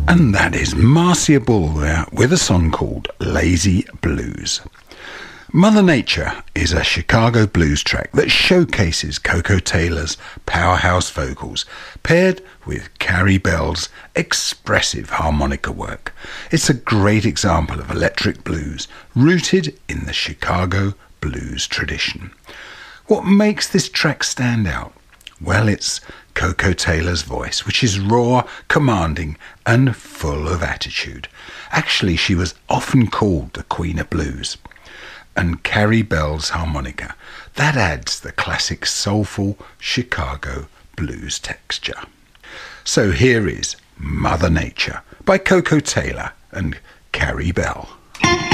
And that is Marcia Bull there with a song called Lazy Blues. Mother Nature is a Chicago blues track that showcases Koko Taylor's powerhouse vocals paired with Carrie Bell's expressive harmonica work. It's a great example of electric blues rooted in the Chicago blues tradition. What makes this track stand out? Well, it's Koko Taylor's voice, which is raw, commanding, and full of attitude. Actually, she was often called the Queen of Blues. And Carrie Bell's harmonica, that adds the classic soulful Chicago blues texture. So here is Mother Nature by Koko Taylor and Carrie Bell.